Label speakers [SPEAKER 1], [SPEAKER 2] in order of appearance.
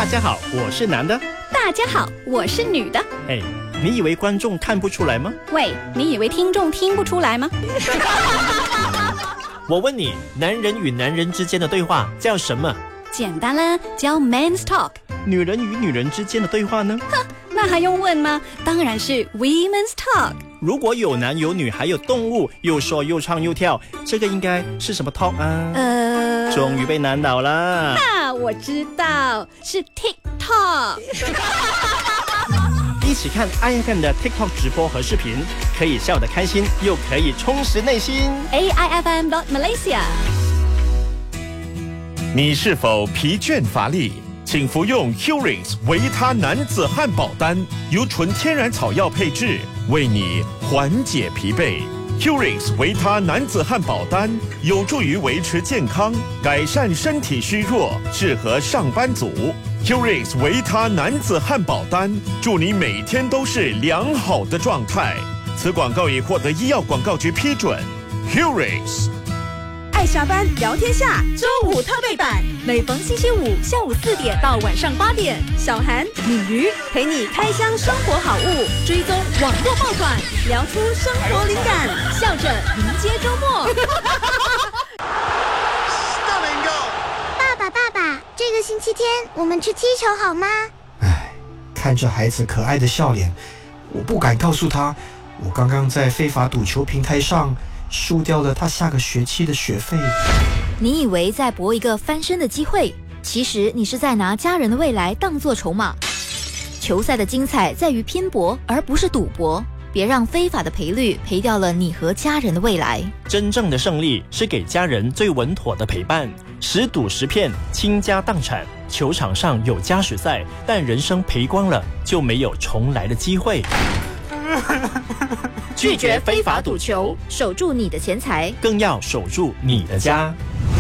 [SPEAKER 1] 大家好，我是男的。
[SPEAKER 2] 大家好，我是女的。
[SPEAKER 1] 哎，你以为观众看不出来吗？
[SPEAKER 2] 喂，你以为听众听不出来吗？
[SPEAKER 1] 我问你，男人与男人之间的对话叫什么？
[SPEAKER 2] 简单啦，叫 Men's Talk。
[SPEAKER 1] 女人与女人之间的对话呢？
[SPEAKER 2] 哼，那还用问吗？当然是 Women's Talk。
[SPEAKER 1] 如果有男有女还有动物，又说又唱又跳，这个应该是什么 talk 啊？终于被难倒了。
[SPEAKER 2] 我知道，是 TikTok。
[SPEAKER 1] 一起看 IFM 的 TikTok 直播和视频，可以笑得开心，又可以充实内心。
[SPEAKER 2] AIFM.Malaysia。
[SPEAKER 3] 你是否疲倦乏力？请服用 Curings 维他男子汉堡丹，由纯天然草药配制，为你缓解疲惫。Curings 维他男子汉堡丹有助于维持健康，改善身体虚弱，适合上班族。Curings 维他男子汉堡丹，祝你每天都是良好的状态。此广告已获得医药广告局批准。Curings。
[SPEAKER 4] 爱下班聊天下周五特备版，每逢星期五下午4点到晚上8点，小韩、鲤鱼陪你开箱生活好物，追踪网络爆款，聊出生活灵感，笑着迎接周末。
[SPEAKER 5] 爸爸，这个星期天我们去踢球好吗？
[SPEAKER 6] 看着孩子可爱的笑脸，我不敢告诉他，我刚刚在非法赌球平台上输掉了他下个学期的学费。
[SPEAKER 7] 你以为在搏一个翻身的机会，其实你是在拿家人的未来当作筹码。球赛的精彩在于拼搏，而不是赌博。别让非法的赔率赔掉了你和家人的未来。
[SPEAKER 1] 真正的胜利是给家人最稳妥的陪伴。10赌10骗，倾家荡产。球场上有加时赛，但人生赔光了就没有重来的机会。
[SPEAKER 7] 拒绝非法赌球，守住你的钱财，
[SPEAKER 1] 更要守住你的家。